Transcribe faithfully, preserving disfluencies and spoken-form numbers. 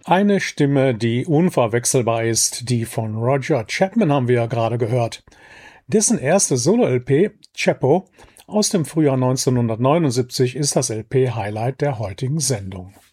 Eine Stimme, die unverwechselbar ist, die von Roger Chapman haben wir ja gerade gehört. Dessen erste Solo-L P, Chapo, aus dem Frühjahr neunzehnhundertneunundsiebzig ist das L P-Highlight der heutigen Sendung.